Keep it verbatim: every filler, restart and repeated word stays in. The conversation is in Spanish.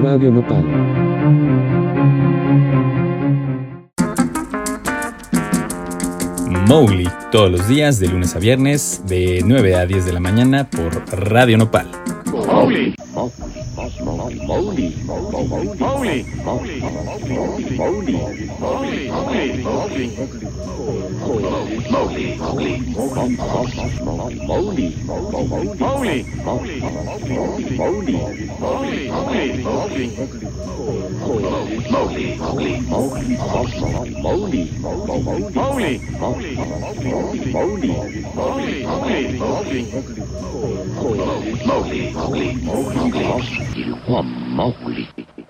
Radio Nopal. Mowgli, todos los días de lunes a viernes de nueve a diez de la mañana por Radio Nopal. Mowgli. Mowgli. Mowgli. Mowgli. Mowgli.